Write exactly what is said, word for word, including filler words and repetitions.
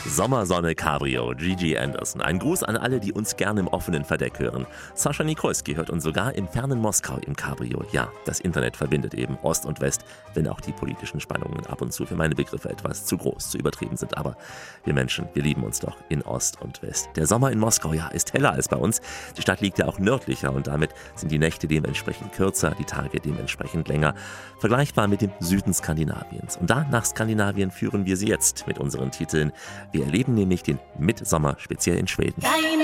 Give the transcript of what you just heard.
Sommersonne Cabrio, Gigi Anderson. Ein Gruß an alle, die uns gerne im offenen Verdeck hören. Sascha Nikolski hört uns sogar im fernen Moskau im Cabrio. Ja, das Internet verbindet eben Ost und West, wenn auch die politischen Spannungen ab und zu für meine Begriffe etwas zu groß, zu übertrieben sind. Aber wir Menschen, wir lieben uns doch in Ost und West. Der Sommer in Moskau, ja, ist heller als bei uns. Die Stadt liegt ja auch nördlicher und damit sind die Nächte dementsprechend kürzer, die Tage dementsprechend länger. Vergleichbar mit dem Süden Skandinaviens. Und da nach Skandinavien führen wir Sie jetzt mit unseren Titeln. Wir erleben nämlich den Mitsommer speziell in Schweden. Deine